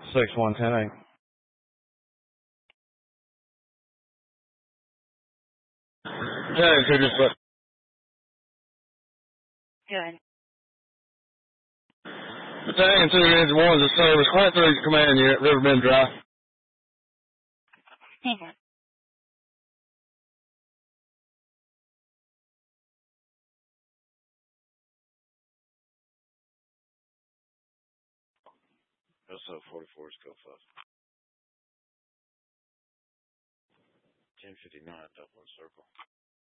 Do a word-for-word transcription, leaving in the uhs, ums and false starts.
six one ten eight. Yeah, could just put. Good. Battalion two engine one is a service. Class three command unit, Riverbend Drive. Hang on. S O forty-four is go fast. ten fifty-nine, Dublin Circle.